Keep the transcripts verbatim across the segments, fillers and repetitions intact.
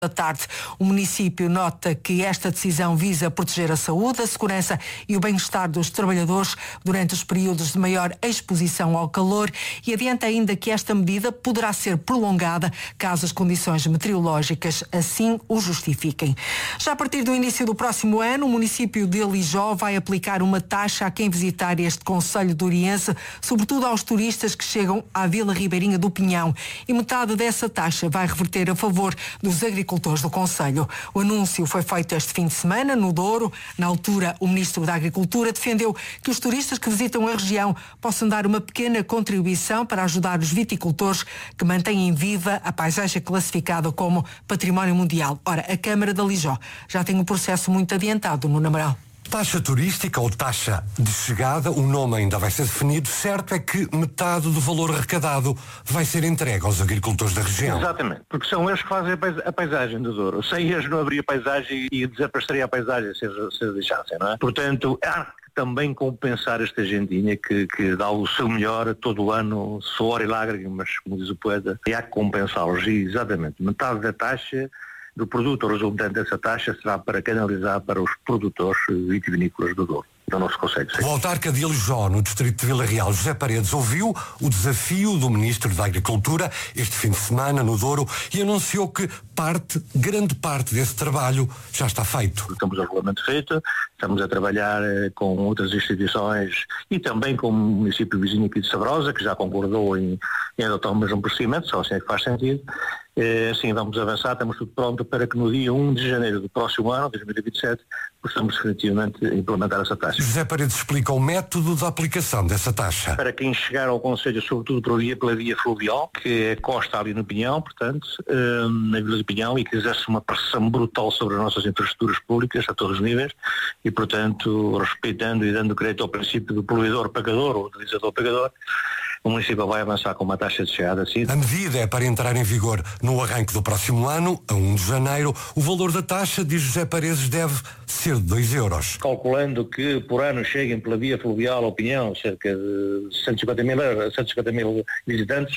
da tarde. O município nota que esta decisão visa proteger a saúde, a segurança e o bem-estar dos trabalhadores durante os períodos de maior exposição ao calor e adianta ainda que esta medida poderá ser prolongada caso as condições meteorológicas assim o justifiquem. Já a partir do início do próximo ano, o município de Lijó vai aplicar uma taxa a quem visitar este concelho de Oriense, sobretudo aos turistas que chegam à Vila Ribeirinha do Pinhão, e metade dessa taxa vai reverter a favor dos agricultores do concelho. O anúncio foi feito este fim de semana no Douro. Na altura, o Ministro da Agricultura defendeu que os turistas que visitam a região possam dar uma pequena contribuição para ajudar os viticultores que mantêm viva a paisagem classificada como Património Mundial. Ora, a Câmara de Lijó já tem um processo muito adiantado no Amaral. Taxa turística ou taxa de chegada, o nome ainda vai ser definido. Certo é que metade do valor arrecadado vai ser entregue aos agricultores da região. Exatamente, porque são eles que fazem a paisagem do Douro. Sem eles não haveria paisagem e desapareceria a paisagem se eles, se eles deixassem, não é? Portanto, há que também compensar esta gentinha que, que dá o seu melhor todo o ano, suor e lágrimas, como diz o poeta, e há que compensá-los. E, exatamente, metade da taxa do produto resultante dessa taxa será para canalizar para os produtores vitivinícolas do Douro. Então não se consegue ser. O autarca de Lijó, no distrito de Vila Real, José Paredes, ouviu o desafio do Ministro da Agricultura este fim de semana no Douro e anunciou que parte, grande parte desse trabalho já está feito. Temos o regulamento feito, estamos a trabalhar eh, com outras instituições e também com o município vizinho aqui de Sabrosa, que já concordou em, em adotar o mesmo procedimento, só assim é que faz sentido. Eh, assim vamos avançar, estamos tudo pronto para que no dia primeiro de janeiro do próximo ano, dois mil e vinte e sete, possamos definitivamente implementar essa taxa. José Paredes explica o método da aplicação dessa taxa. Para quem chegar ao Conselho, sobretudo pela via, pela via fluvial, que é costa ali no Pinhão, portanto, eh, na Vila do Pinhão, e que exerce uma pressão brutal sobre as nossas infraestruturas públicas a todos os níveis e, portanto, respeitando e dando crédito ao princípio do poluidor-pagador ou utilizador-pagador, o município vai avançar com uma taxa de chegada assim. A medida é para entrar em vigor no arranque do próximo ano, a primeiro de janeiro. O valor da taxa, diz José Paredes, deve ser de dois euros. Calculando que por ano cheguem pela via fluvial ao Pinhão cerca de cento e cinquenta mil, cento e cinquenta mil visitantes,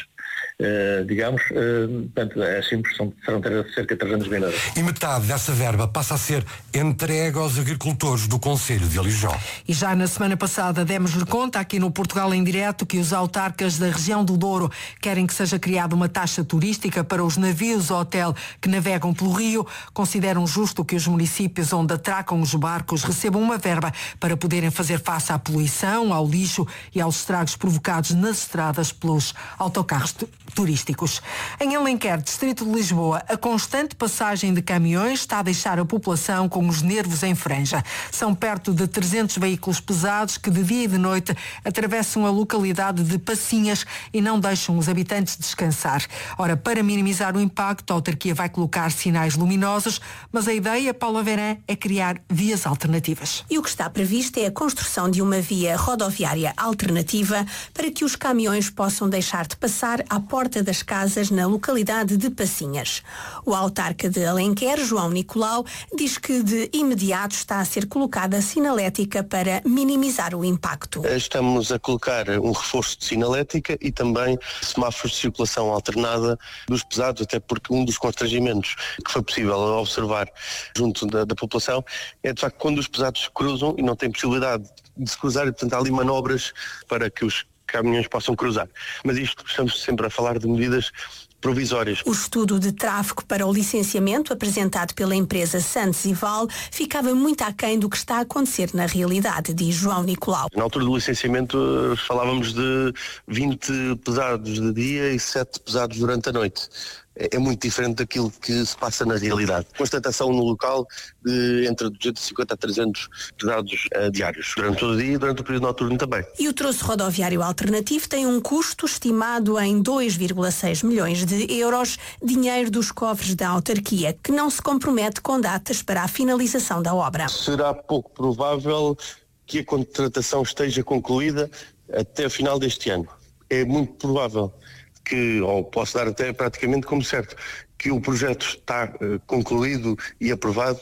uh, digamos, uh, portanto é simples, são, serão cerca de trezentos mil euros. E metade dessa verba passa a ser entregue aos agricultores do Concelho de Lijó. E já na semana passada demos-lhe conta aqui no Portugal em Direto que os autarcas da região do Douro querem que seja criada uma taxa turística para os navios hotel que navegam pelo rio. Consideram justo que os municípios onde atracam os barcos recebam uma verba para poderem fazer face à poluição, ao lixo e aos estragos provocados nas estradas pelos autocarros turísticos. Em Alenquer, distrito de Lisboa, a constante passagem de caminhões está a deixar a população com os nervos em franja. São perto de trezentos veículos pesados que de dia e de noite atravessam a localidade de Passinhas e não deixam os habitantes descansar. Ora, para minimizar o impacto, a autarquia vai colocar sinais luminosos, mas a ideia, Paula Verã, é criar vias alternativas. E o que está previsto é a construção de uma via rodoviária alternativa para que os caminhões possam deixar de passar à porta das casas na localidade de Passinhas. O autarca de Alenquer, João Nicolau, diz que de imediato está a ser colocada sinalética para minimizar o impacto. Estamos a colocar um reforço de sinalética e também semáforos de circulação alternada dos pesados, até porque um dos constrangimentos que foi possível observar junto da, da população é de facto quando os pesados se cruzam e não têm possibilidade de se cruzar, e portanto há ali manobras para que os caminhões possam cruzar. Mas isto estamos sempre a falar de medidas provisórias. O estudo de tráfego para o licenciamento apresentado pela empresa Santos e Val ficava muito aquém do que está a acontecer na realidade, diz João Nicolau. Na altura do licenciamento falávamos de vinte pesados de dia e sete pesados durante a noite. É muito diferente daquilo que se passa na realidade. Constatação no local de entre duzentos e cinquenta a trezentos pesados uh, diários, durante todo o dia e durante o período noturno também. E o troço rodoviário alternativo tem um custo estimado em dois vírgula seis milhões de euros, dinheiro dos cofres da autarquia, que não se compromete com datas para a finalização da obra. Será pouco provável que a contratação esteja concluída até o final deste ano. É muito provável que, ou posso dar até praticamente como certo, que o projeto está uh, concluído e aprovado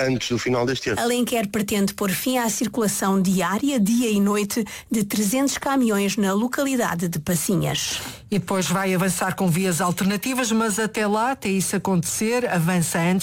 antes do final deste ano. Alenquer pretende pôr fim à circulação diária, dia e noite, de trezentos caminhões na localidade de Passinhas. E depois vai avançar com vias alternativas, mas até lá, até isso acontecer, avança antes